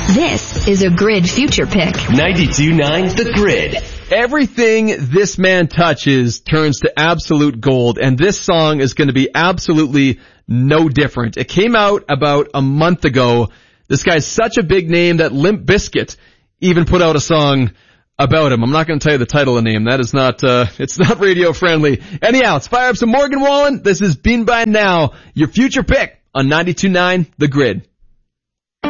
This is a Grid Future Pick. 92.9 The Grid. Everything this man touches turns to absolute gold, and this song is going to be absolutely no different. It came out about a month ago. This guy's such a big name that Limp Bizkit even put out a song about him. I'm not going to tell you the title and name. That is not, it's not radio friendly. Anyhow, let's fire up some Morgan Wallen. This is Been By Now, your future pick on 92.9 The Grid.